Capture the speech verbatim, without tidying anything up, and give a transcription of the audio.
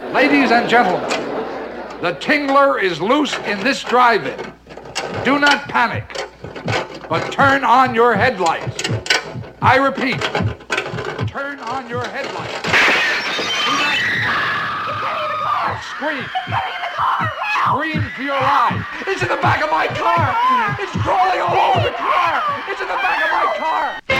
Ladies and gentlemen, the Tingler is loose in this drive-in. Do not panic, but turn on your headlights. I repeat, turn on your headlights. Do not scream. Scream for your life. It's in the back of my car. It's crawling all over the car. It's in the back of my car.